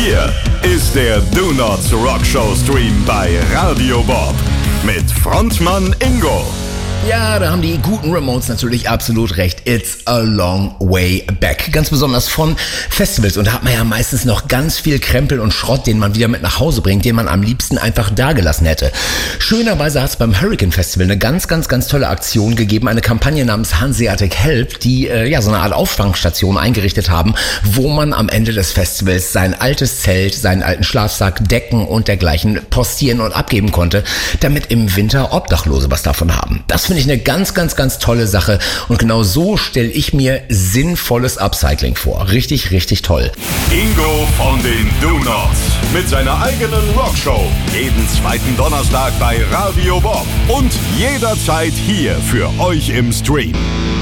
Hier ist der Do Nots Rock Show Stream bei Radio Bob mit Frontmann Ingo. Ja, da haben die guten Ramones natürlich absolut recht. It's a long way back. Ganz besonders von Festivals. Und da hat man ja meistens noch ganz viel Krempel und Schrott, den man wieder mit nach Hause bringt, den man am liebsten einfach dagelassen hätte. Schönerweise hat es beim Hurricane Festival eine ganz tolle Aktion gegeben. Eine Kampagne namens Hanseatic Help, die so eine Art Auffangstation eingerichtet haben, wo man am Ende des Festivals sein altes Zelt, seinen alten Schlafsack, Decken und dergleichen postieren und abgeben konnte, damit im Winter Obdachlose was davon haben. Das finde ich eine ganz tolle Sache und genau so stelle ich mir sinnvolles Upcycling vor. Richtig toll. Ingo von den Do Nots mit seiner eigenen Rockshow. Jeden zweiten Donnerstag bei Radio Bob und jederzeit hier für euch im Stream.